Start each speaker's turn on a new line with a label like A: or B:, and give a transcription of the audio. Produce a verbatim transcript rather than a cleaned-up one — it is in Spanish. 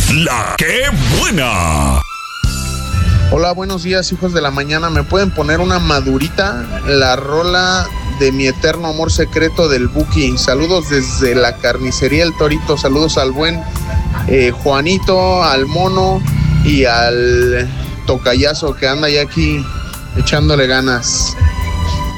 A: La que buena.
B: Hola, buenos días, hijos de la mañana. ¿Me pueden poner una madurita? La rola de Mi Eterno Amor Secreto del Buki. Saludos desde la carnicería El Torito. Saludos al buen eh, Juanito, al Mono y al tocayazo que anda ya aquí echándole ganas.